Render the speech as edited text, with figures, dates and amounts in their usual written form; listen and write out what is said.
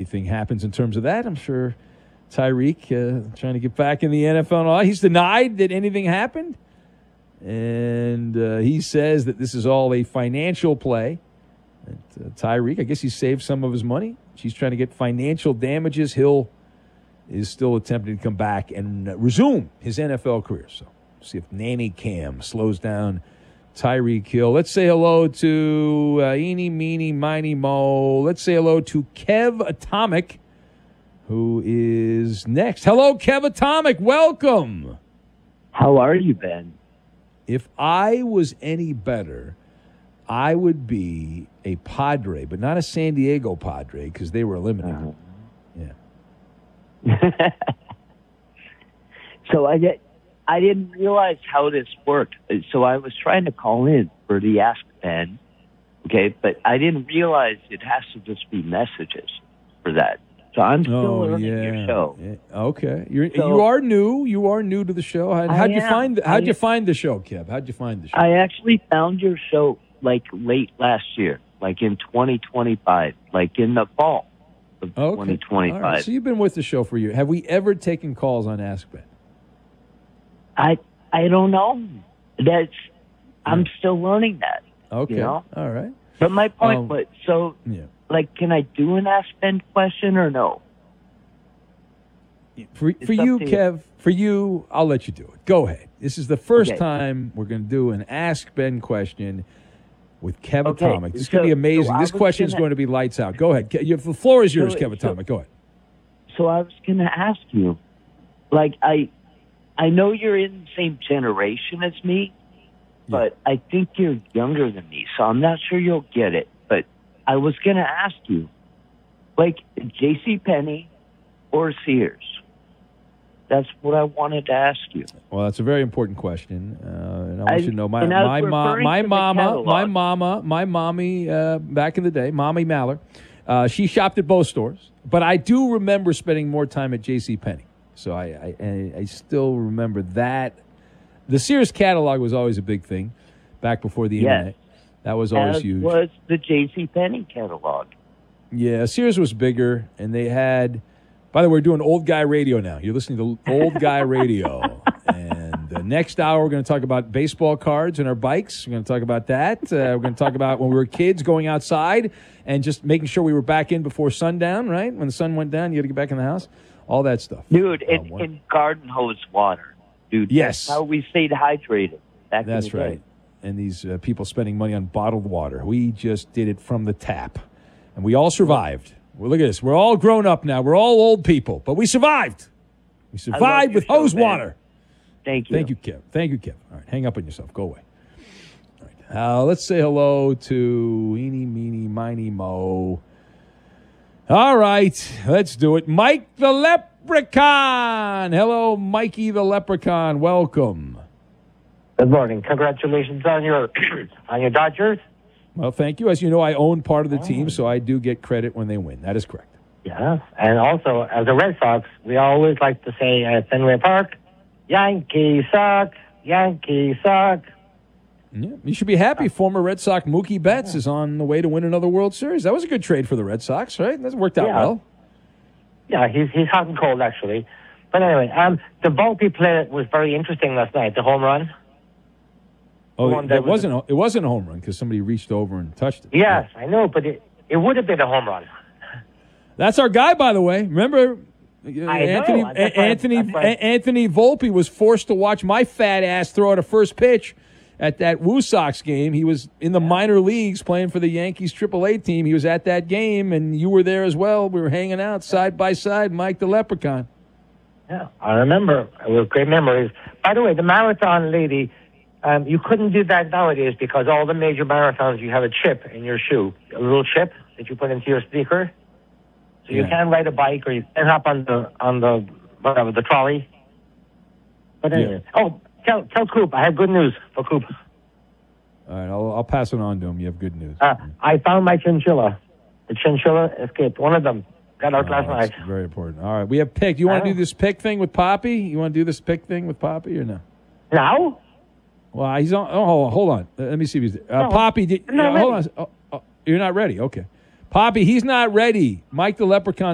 anything happens in terms of that. I'm sure Tyreek trying to get back in the NFL and all. He's denied that anything happened. And he says that this is all a financial play. Tyreek, I guess he saved some of his money. He's trying to get financial damages. Hill is still attempting to come back and resume his NFL career. So see if Nanny Cam slows down Tyreek Hill. Let's say hello to Eeny, Meeny, Miny, Mo. Let's say hello to Kev Atomic, who is next. Hello, Kev Atomic. Welcome. How are you, Ben? If I was any better, I would be a Padre, but not a San Diego Padre because they were eliminated. Yeah. So I didn't realize how this worked. So I was trying to call in for the Ask Ben, okay, but I didn't realize it has to just be messages for that. So I'm still learning your show. Yeah. Okay, you are new. You are new to the show. How'd you find the show, Kev? How'd you find the show? I actually found your show like late last year, like in 2025, like in the fall of 2025. All right. So you've been with the show for a year. Have we ever taken calls on Ask Ben? I don't know. I'm still learning that. Okay. You know? All right. But my point was, like, can I do an Ask Ben question or no? For you, Kev, for you, I'll let you do it. Go ahead. This is the first time we're going to do an Ask Ben question with Kev Atomic. This is going to be amazing. This question is going to be lights out. Go ahead. The floor is yours, Kev Atomic. Go ahead. So I was going to ask you, like, I know you're in the same generation as me, but I think you're younger than me, so I'm not sure you'll get it. But I was going to ask you, like, JCPenney or Sears? That's what I wanted to ask you. Well, that's a very important question, and I want you to know my mommy back in the day, Mommy Maller, she shopped at both stores, but I do remember spending more time at JCPenney. So I still remember that. The Sears catalog was always a big thing back before the internet. That was always huge. Was the JCPenney catalog. Yeah, Sears was bigger, and they had... By the way, we're doing Old Guy Radio now. You're listening to Old Guy Radio. And the next hour, we're going to talk about baseball cards and our bikes. We're going to talk about that. We're going to talk about when we were kids going outside and just making sure we were back in before sundown, right? When the sun went down, you had to get back in the house. All that stuff. Dude, in garden hose water. Dude, yes. That's how we stayed hydrated back in the day. That's right. And these people spending money on bottled water. We just did it from the tap. And we all survived. Well, look at this. We're all grown up now. We're all old people. But we survived. We survived with hose water. Thank you. Thank you, Kev. Thank you, Kev. All right, hang up on yourself. Go away. All right. Let's say hello to Eeny, Meeny, Miny, Mo. All right. Let's do it. Mike the Leprechaun. Hello, Mikey the Leprechaun. Welcome. Good morning. Congratulations on your on your Dodgers. Well, thank you. As you know, I own part of the team, so I do get credit when they win. That is correct. Yeah, and also, as a Red Sox, we always like to say at Fenway Park, Yankees suck, Yankees suck. Yeah, you should be happy. Former Red Sox Mookie Betts is on the way to win another World Series. That was a good trade for the Red Sox, right? That worked out well. Yeah, he's hot and cold, actually. But anyway, the Volpe play was very interesting last night, the home run. Oh, it wasn't a home run because somebody reached over and touched it. Yes, I know, but it would have been a home run. That's our guy, by the way. Remember, Anthony Volpe was forced to watch my fat ass throw out a first pitch at that Woo Sox game. He was in the minor leagues playing for the Yankees AAA team. He was at that game, and you were there as well. We were hanging out side by side, Mike the Leprechaun. Yeah, I remember. It was great memories. By the way, the marathon lady... you couldn't do that nowadays because all the major marathons, you have a chip in your shoe, a little chip that you put into your sneaker. So you can't ride a bike or you can't hop on the trolley. But anyway, tell Coop, I have good news for Coop. All right, I'll pass it on to him. You have good news. I found my chinchilla. The chinchilla escaped. One of them got out last night. Very important. All right, we have pick. Do you want to do this pick thing with Poppy? You want to do this pick thing with Poppy or no? Now? Well, he's on. Oh, hold on. Let me see if he's there. Poppy, hold on. You're not ready. Okay. Poppy, he's not ready. Mike the Leprechaun